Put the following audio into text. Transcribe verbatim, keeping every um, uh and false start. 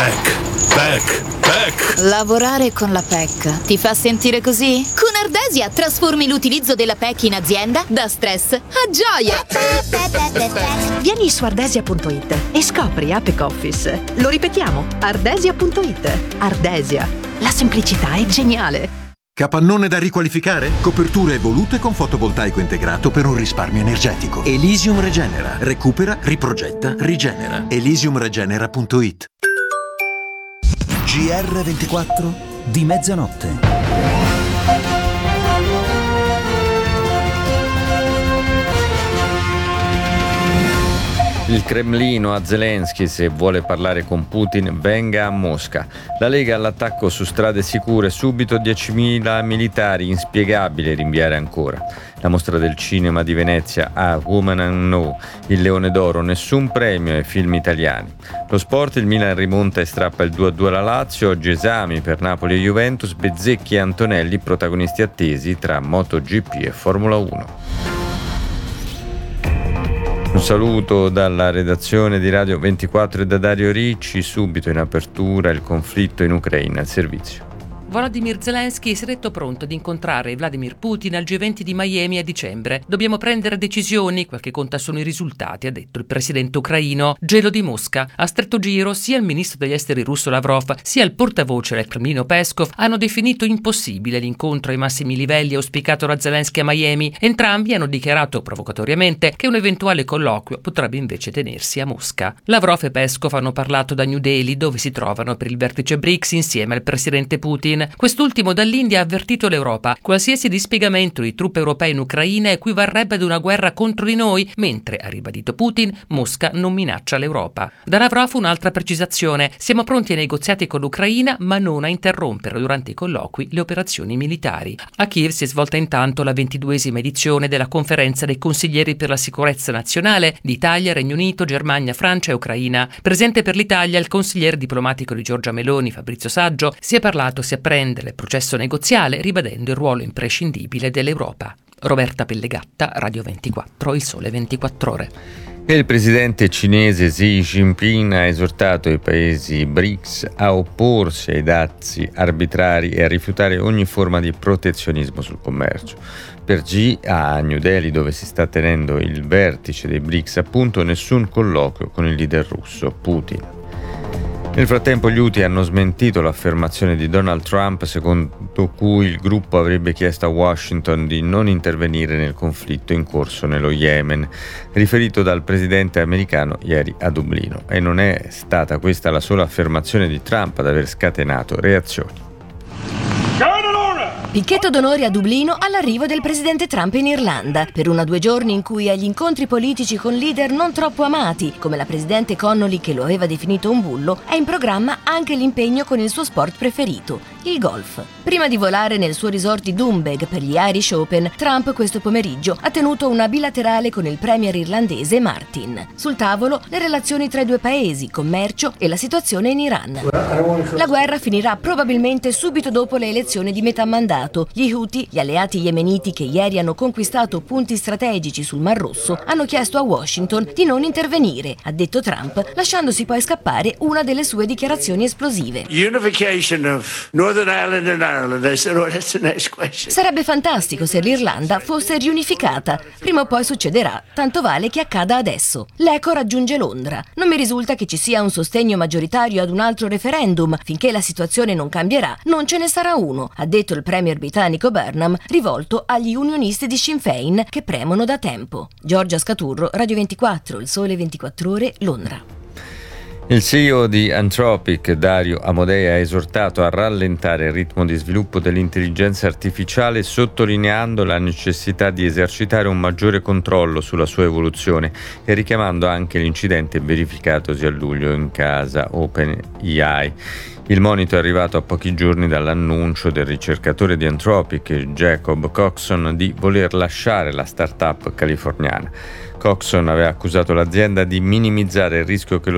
P E C, P E C, P E C. Lavorare con la P E C ti fa sentire così? Con Ardesia trasformi l'utilizzo della P E C in azienda da stress a gioia. Vieni su ardesia punto it e scopri Apic Office. Lo ripetiamo, ardesia punto it. Ardesia, la semplicità è geniale. Capannone da riqualificare? Coperture evolute con fotovoltaico integrato per un risparmio energetico. Elysium Regenera. Recupera, riprogetta, rigenera. elysium regenera punto it. G R ventiquattro di mezzanotte. Il Cremlino a Zelensky: se vuole parlare con Putin venga a Mosca. La Lega all'attacco su strade sicure, subito diecimila militari, inspiegabile rinviare ancora. La mostra del cinema di Venezia a Woman and No, il Leone d'Oro, nessun premio ai film italiani. Lo sport: il Milan rimonta e strappa il due a due alla Lazio. Oggi esami per Napoli e Juventus, Bezzecchi e Antonelli protagonisti attesi tra MotoGP e Formula uno. Un saluto dalla redazione di Radio ventiquattro e da Dario Ricci. Subito in apertura il conflitto in Ucraina al servizio. Volodymyr Zelensky si è detto pronto ad incontrare Vladimir Putin al G venti di Miami a dicembre. Dobbiamo prendere decisioni, quel che conta sono i risultati, ha detto il presidente ucraino. Gelo di Mosca. A stretto giro sia il ministro degli esteri russo Lavrov sia il portavoce del Cremlino Peskov hanno definito impossibile l'incontro ai massimi livelli auspicato da Zelensky a Miami. Entrambi hanno dichiarato provocatoriamente che un eventuale colloquio potrebbe invece tenersi a Mosca. Lavrov e Peskov hanno parlato da New Delhi, dove si trovano per il vertice BRICS insieme al presidente Putin. Quest'ultimo dall'India ha avvertito l'Europa: qualsiasi dispiegamento di truppe europee in Ucraina equivarrebbe ad una guerra contro di noi, mentre, ha ribadito Putin, Mosca non minaccia l'Europa. Da Lavrov un'altra precisazione: siamo pronti ai negoziati con l'Ucraina, ma non a interrompere durante i colloqui le operazioni militari. A Kiev si è svolta intanto la ventiduesima edizione della conferenza dei consiglieri per la sicurezza nazionale di Italia, Regno Unito, Germania, Francia e Ucraina. Presente per l'Italia il consigliere diplomatico di Giorgia Meloni, Fabrizio Saggio. Si è parlato, si apprende del processo negoziale, ribadendo il ruolo imprescindibile dell'Europa. Roberta Pellegatta, Radio ventiquattro, Il Sole ventiquattro Ore. E il presidente cinese Xi Jinping ha esortato i paesi BRICS a opporsi ai dazi arbitrari e a rifiutare ogni forma di protezionismo sul commercio. Per Xi, a New Delhi, dove si sta tenendo il vertice dei BRICS, appunto, nessun colloquio con il leader russo Putin. Nel frattempo gli Houthi hanno smentito l'affermazione di Donald Trump secondo cui il gruppo avrebbe chiesto a Washington di non intervenire nel conflitto in corso nello Yemen, riferito dal presidente americano ieri a Dublino. E non è stata questa la sola affermazione di Trump ad aver scatenato reazioni. Picchetto d'onore a Dublino all'arrivo del presidente Trump in Irlanda, per una due giorni in cui agli incontri politici con leader non troppo amati, come la presidente Connolly che lo aveva definito un bullo, è in programma anche l'impegno con il suo sport preferito, il golf. Prima di volare nel suo resort di Doonbeg per gli Irish Open, Trump questo pomeriggio ha tenuto una bilaterale con il premier irlandese Martin. Sul tavolo le relazioni tra i due paesi, commercio e la situazione in Iran. La guerra finirà probabilmente subito dopo le elezioni di metà mandato. Gli Houthi, gli alleati yemeniti che ieri hanno conquistato punti strategici sul Mar Rosso, hanno chiesto a Washington di non intervenire, ha detto Trump, lasciandosi poi scappare una delle sue dichiarazioni esplosive. Unification of Northern Ireland and Ireland. I said, oh, that's the next question. Sarebbe fantastico se l'Irlanda fosse riunificata. Prima o poi succederà, tanto vale che accada adesso. L'Eco raggiunge Londra. Non mi risulta che ci sia un sostegno maggioritario ad un altro referendum. Finché la situazione non cambierà, non ce ne sarà uno, ha detto il premier britannico Burnham, rivolto agli unionisti di Sinn Féin che premono da tempo. Giorgia Scaturro, Radio ventiquattro, Il Sole ventiquattro Ore, Londra. Il C E O di Anthropic, Dario Amodei, ha esortato a rallentare il ritmo di sviluppo dell'intelligenza artificiale, sottolineando la necessità di esercitare un maggiore controllo sulla sua evoluzione e richiamando anche l'incidente verificatosi a luglio in casa OpenAI. Il monito è arrivato a pochi giorni dall'annuncio del ricercatore di Anthropic, Jacob Coxon, di voler lasciare la startup californiana. Coxon aveva accusato l'azienda di minimizzare il rischio che lo